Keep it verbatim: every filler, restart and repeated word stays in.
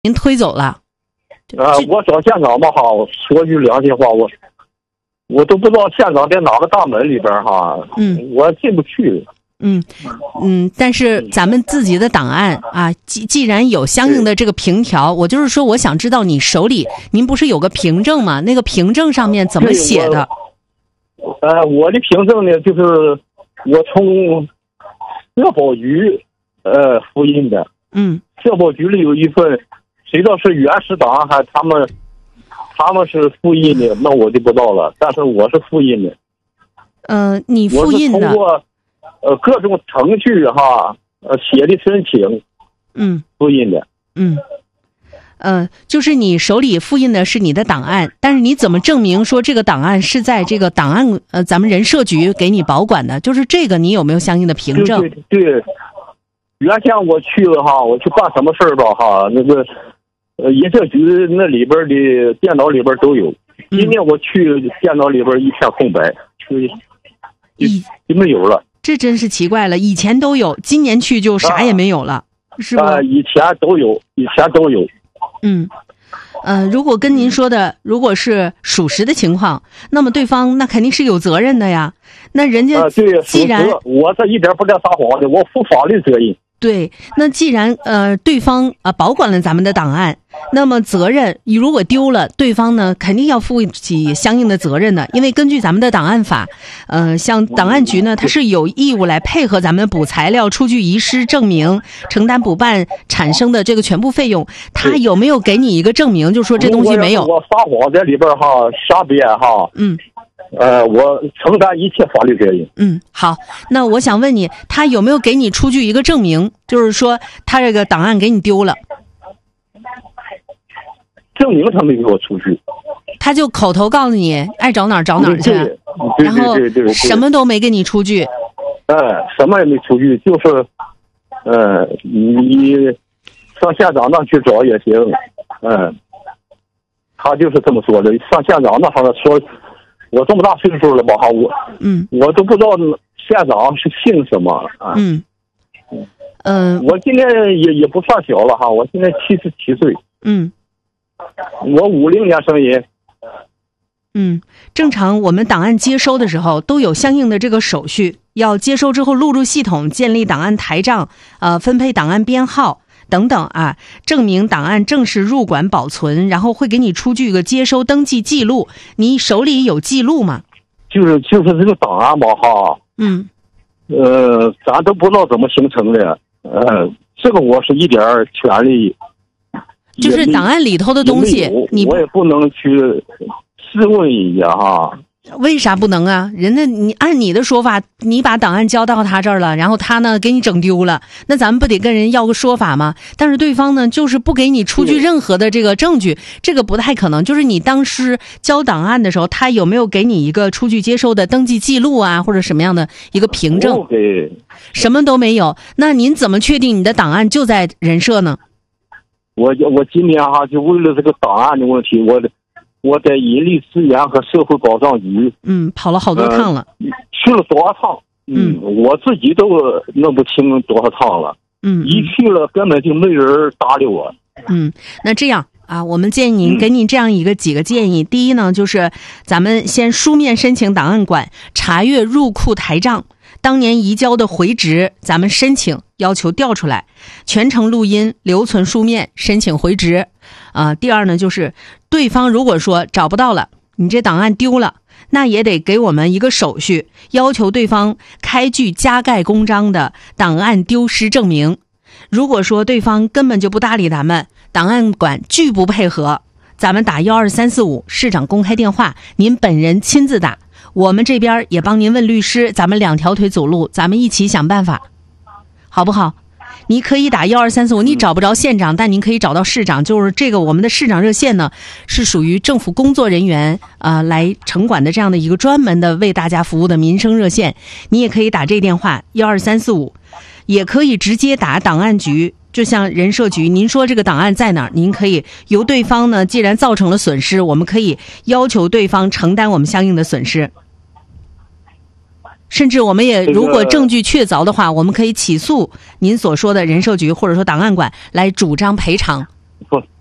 您推走了。 啊，我找县长吧哈，说句良心话，我我都不知道县长在哪个大门里边哈， 嗯， 我进不去。 嗯嗯，但是咱们自己的档案啊，既既然有相应的这个凭条，我就是说，我想知道你手里，您不是有个凭证吗？那个凭证上面怎么写的？ 呃，我的凭证呢，就是我从社保局呃复印的。 嗯，社保局里有一份，谁知道是原始档案还他们他们是复印的，那我就不知道了。但是我是复印的。 嗯、呃，你复印的。 我是通过呃各种程序哈，呃写的申请， 嗯， 复印的。 嗯。呃，就是你手里复印的是你的档案，但是你怎么证明说这个档案是在这个档案呃咱们人社局给你保管的？就是这个你有没有相应的凭证？ 对对对，原先我去了哈，我去办什么事儿吧哈，那个呃人社局那里边的电脑里边都有。今天我去电脑里边一片空白，就就没有了。 这真是奇怪了，以前都有，今年去就啥也没有了，啊、是吧？ 啊，以前都有，以前都有。 嗯，呃，如果跟您说的如果是属实的情况，那么对方那肯定是有责任的呀。那人家既然、 呃、我这一点不带撒谎的，我负法律责任。 对，那既然呃对方啊、呃、保管了咱们的档案，那么责任如果丢了，对方呢肯定要负起相应的责任的，因为根据咱们的档案法，呃，像档案局呢，它是有义务来配合咱们补材料、出具遗失证明，承担补办产生的这个全部费用。他有没有给你一个证明，就说这东西没有？ 我撒谎在里边哈，瞎编哈。 嗯。 呃，我承担一切法律责任。 嗯，好，那我想问你，他有没有给你出具一个证明，就是说他这个档案给你丢了？ 证明他没给我出具， 他就口头告诉你爱找哪儿找哪儿去，然后什么都没给你出具。 哎，什么也没出具，就是，呃，你上县长那去找也行，嗯，他就是这么说的。上县长那好像说。我这么大岁数了吧哈，我嗯， 我都不知道县长是姓什么啊。 嗯嗯、呃， 我今年也也不算小了哈，我现在七十七岁。 嗯， 我五零年生人。 嗯，正常我们档案接收的时候都有相应的这个手续，要接收之后录入系统，建立档案台账，呃，分配档案编号。等等啊，证明档案正式入管保存，然后会给你出具一个接收登记记录。你手里有记录吗？ 就是就是这个档案吧哈， 嗯， 呃，咱都不知道怎么形成的，呃，这个我是一点权利， 就是档案里头的东西，你我也不能去质问人家哈。 为啥不能啊？人家你按你的说法，你把档案交到他这儿了，然后他呢给你整丢了，那咱们不得跟人要个说法吗？但是对方呢就是不给你出具任何的这个证据，这个不太可能。就是你当时交档案的时候，他有没有给你一个出具接收的登记记录啊，或者什么样的一个凭证？什么都没有。那您怎么确定你的档案就在人社呢？ 我我今年哈就为了这个档案的问题，我我在人力资源和社会保障局， 嗯，跑了好多趟了， 呃、去了多少趟？嗯，我自己都弄不清多少趟了。 嗯， 一去了根本就没人搭理我。 嗯，那这样啊，我们建议您给您这样一个几个建议。嗯、第一呢，就是咱们先书面申请档案馆查阅入库台账，当年移交的回执，咱们申请要求调出来，全程录音留存书面，申请回执。啊、呃，第二呢，就是对方如果说找不到了，你这档案丢了，那也得给我们一个手续，要求对方开具加盖公章的档案丢失证明。如果说对方根本就不搭理咱们，档案馆拒不配合，咱们打幺二三四五市长公开电话，您本人亲自打，我们这边也帮您问律师，咱们两条腿走路，咱们一起想办法，好不好？你可以打幺二三四五，你找不着县长，但您可以找到市长。就是这个我们的市长热线呢，是属于政府工作人员呃来城管的这样的一个专门的为大家服务的民生热线。你也可以打这电话幺二三四五，也可以直接打档案局，就像人社局，您说这个档案在哪儿，您可以由对方呢，既然造成了损失，我们可以要求对方承担我们相应的损失。甚至我们也如果证据确凿的话，我们可以起诉您所说的人社局或者说档案馆来主张赔偿。 不